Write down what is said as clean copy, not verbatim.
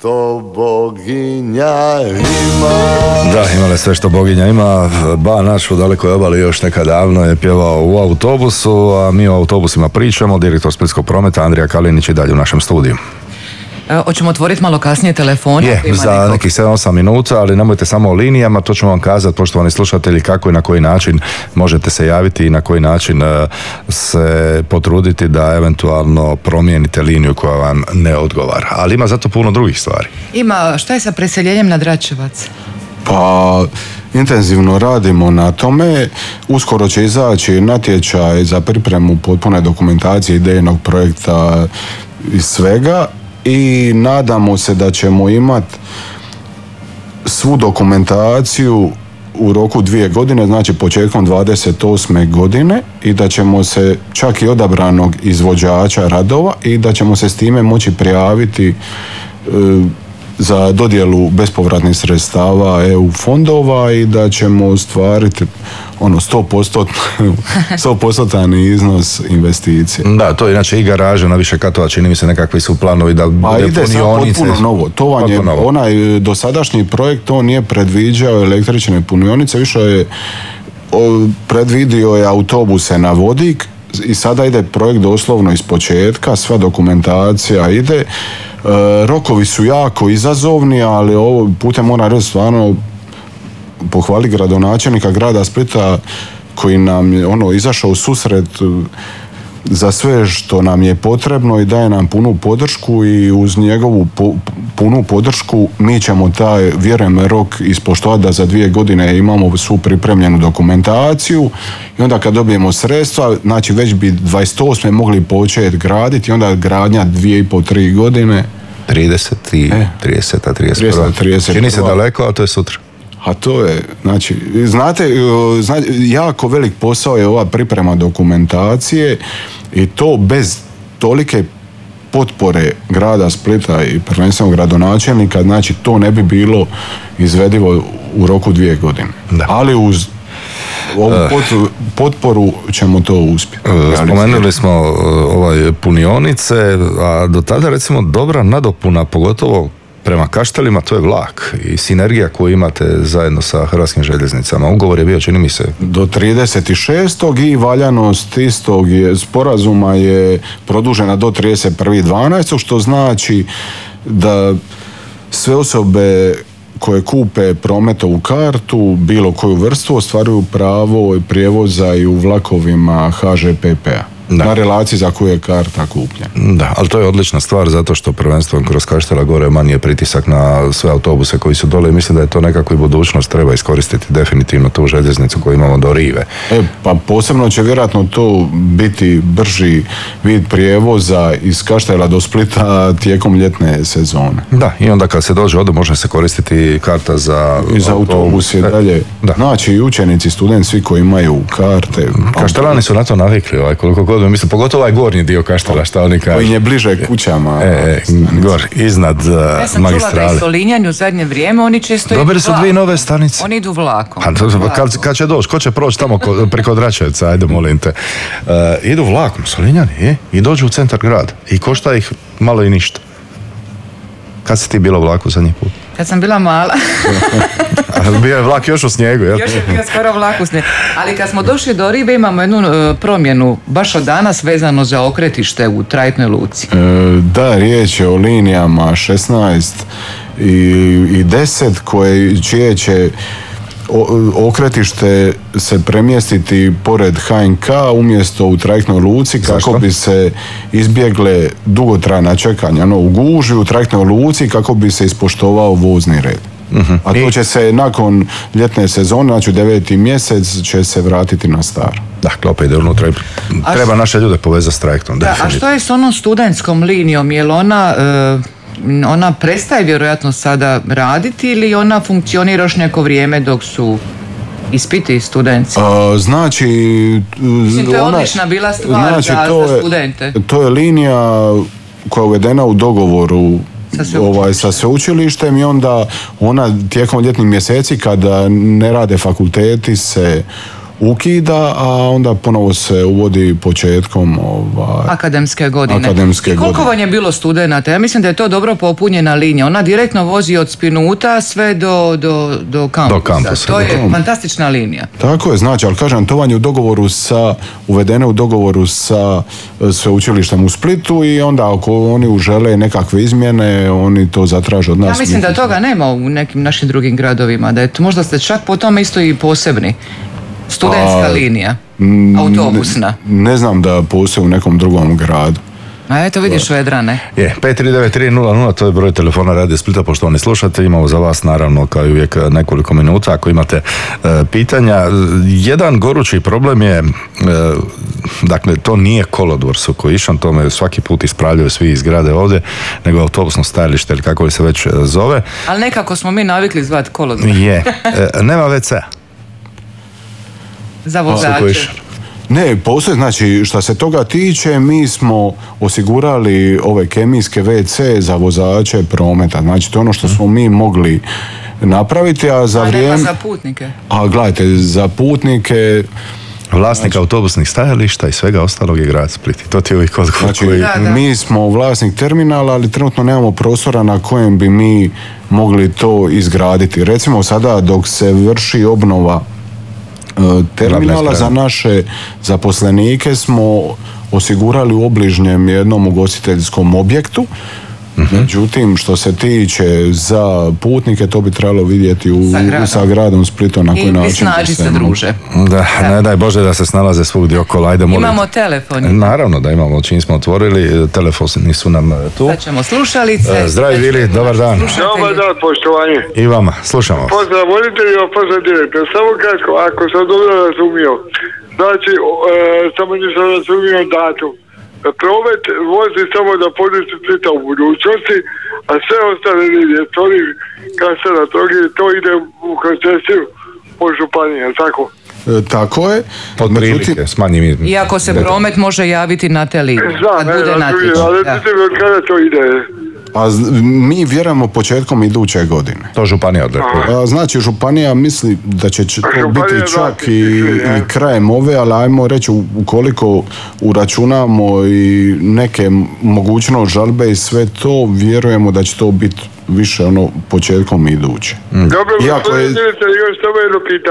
što boginja ima. Da, imale sve što boginja ima. Ba naš u dalekoj obali još nekad davno je pjevao u autobusu, a mi o autobusima pričamo. Direktor Splitskog prometa Andrija Kalinić i dalje u našem studiju. Hoćemo otvoriti malo kasnije telefon. Za nekih 7-8 minuta, ali nemojte samo o linijama, to ćemo vam kazati, poštovani slušatelji, kako i na koji način možete se javiti i na koji način se potruditi da eventualno promijenite liniju koja vam ne odgovara. Ali ima zato puno drugih stvari. Ima, šta je sa preseljenjem na Dračevac? Pa, intenzivno radimo na tome. Uskoro će izaći natječaj za pripremu potpune dokumentacije idejnog projekta i svega. I nadamo se da ćemo imati svu dokumentaciju u roku 2 godine, znači početkom 28. godine, i da ćemo se čak i odabranog izvođača radova i da ćemo se s time moći prijaviti za dodjelu bespovratnih sredstava EU fondova i da ćemo ostvariti 100% iznos investicije. Da, to je inače i garaža na više katova, čini mi se nekakvi su planovi da bude ide punionice. Potpuno novo. To vam je onaj dosadašnji projekt, to nije predviđao električne punionice, više je predvidio je autobuse na vodik i sada ide projekt doslovno iz početka, sva dokumentacija ide. Rokovi su jako izazovni, ali ovo putem moram reći stvarno pohvali gradonačelnika grada Splita koji nam je izašao u susret za sve što nam je potrebno i daje nam punu podršku, i uz njegovu punu podršku mi ćemo taj, vjerujem, rok ispoštovati da za 2 godine imamo svu pripremljenu dokumentaciju i onda kad dobijemo sredstva, znači već bi 28. mogli početi graditi i onda gradnja 2,5-3 godine. 30. Čini se daleko, a to je sutra. A to je, znači, znate, jako velik posao je ova priprema dokumentacije i to bez tolike potpore grada Splita i prvenstveno gradonačelnika, znači to ne bi bilo izvedivo u roku 2 godine. Da. Ali uz ovu potporu ćemo to uspjeti. Spomenuli smo punionice, a do tada recimo dobra nadopuna, pogotovo prema Kaštelima, to je vlak i sinergija koju imate zajedno sa Hrvatskim željeznicama. Ugovor je bio, čini mi se, do 36. i valjanost istog sporazuma je produžena do 31.12. što znači da sve osobe koje kupe prometovu kartu, bilo koju vrstu, ostvaruju pravo prijevoza i u vlakovima HŽ-PP-a. Na relaciji za koju je karta kupljena. Da, ali to je odlična stvar zato što prvenstveno kroz Kaštela gore manje pritisak na sve autobuse koji su dole i mislim da je to nekako i budućnost, treba iskoristiti definitivno tu željeznicu koju imamo do Rive. Pa posebno će vjerojatno to biti brži vid prijevoza iz Kaštela do Splita tijekom ljetne sezone. Da, i onda kad se dođe ovdje može se koristiti karta za autobus i dalje. Da. Znači i učenici, studenti, svi koji imaju karte. Kaštelani su na to navikli, koliko god mislim, pogotovo ovaj gornji dio Kaštela, šta oni kažu. Koji je bliže kućama. Gor, iznad magistrale. Ja sam čula da i Solinjani u zadnje vrijeme, oni često dobili su 2 nove stanice. Oni idu vlakom. Kad će doći, ko će proći tamo preko Dračevca, ajde molim te. Idu vlakom, Solinjani, i dođu u centar grada. I košta ih malo i ništa. Kad si ti bila u vlaku zadnji put? Kad sam bila mala. Bio je vlak još u snijegu, jel? Još je bio skoro vlak u snijegu. Ali kad smo došli do Ribe imamo jednu promjenu baš od danas vezano za okretište u trajektnoj luci. Da, riječ je o linijama 16 i 10 čije će okretište se premjestiti pored HNK umjesto u trajektnoj luci kako bi se izbjegle dugotrajna čekanja u gužvi u trajektnoj luci, kako bi se ispoštovao vozni red. A to će se nakon ljetne sezone, znači 9. mjesec će se vratiti na staro. Dakle, opet ide unutra. Treba naše ljude povezati s trajektom. Da, a što je s onom studentskom linijom? Je li ona prestaje vjerojatno sada raditi ili ona funkcionira još neko vrijeme dok su ispiti studenti? Znači, to je odlična bila stvar za studente. To je linija koja je uvedena u dogovoru sa sveučilištem i onda ona tijekom ljetnih mjeseci kada ne rade fakulteti se ukida, a onda ponovo se uvodi početkom akademske godine. I koliko vam je bilo studenata? Ja mislim da je to dobro popunjena linija. Ona direktno vozi od Spinuta sve do kampusa. To je fantastična linija. Tako je, znači, ali kažem, to vam je uvedeno u dogovoru sa sveučilištem u Splitu i onda ako oni žele nekakve izmjene, oni to zatraže od nas. Ja mislim da toga nema u nekim našim drugim gradovima, da je možda ste čak po tome isto i posebni. Studentska linija, autobusna. Ne znam da postoji u nekom drugom gradu. A eto vidiš Vedrane. 539-300, to je broj telefona Radio Splita, poštovani slušatelji. Imamo za vas naravno kao i uvijek nekoliko minuta ako imate pitanja. Jedan gorući problem je, dakle to nije kolodvor Sukoišan, to me svaki put ispravljaju svi iz grade ovdje, nego autobusno stajalište ili kako li se već zove. Ali nekako smo mi navikli zvati kolodvor. Nema WC-a. Za vozače. Ne, postoje, znači, što se toga tiče, mi smo osigurali ove kemijske WC za vozače prometa. Znači, to je ono što smo mi mogli napraviti, a za vrijeme... nema za putnike. A gledajte, za putnike... Vlasnik autobusnih stajališta i svega ostalog je grad Split. To ti je uvijek odgovor. Znači, mi smo vlasnik terminala, ali trenutno nemamo prostora na kojem bi mi mogli to izgraditi. Recimo sada dok se vrši obnova terminala za naše zaposlenike smo osigurali u obližnjem jednom ugostiteljskom objektu. Međutim, što se tiče za putnike, to bi trebalo vidjeti sa gradom Splitom na koji način. I snaži se druže. Da, ne daj Bože da se snalaze svugdje okolo. Ajde, imamo telefon. Naravno da imamo, čim smo otvorili, telefoni su nam tu. Sad ćemo slušalice. Zdravi Vili, dobar dan. Dobar dan, poštovanje. I vama, slušamo. Pozdrav voditeljima, pozdrav direktor. Samo kratko, ako sam dobro razumio, znači, samo nisam razumio datum. Promet vozi samo da području Splita u budućnosti, a sve ostale linije, Kasara, Trogir, to ide u koncesiju po županiji, tako? Tako je. Međutim, smanjim. Iako se promet može javiti na te linije. Znam, ali kada to ide? A mi vjerujemo početkom iduće godine. To županija odrekuje. Znači, županija misli da će to biti čak i krajem ove, ali ajmo reći ukoliko uračunamo i neke mogućnost žalbe i sve to, vjerujemo da će to biti više početkom iduće. Dobro, gospodine, još samo jedno pitanje.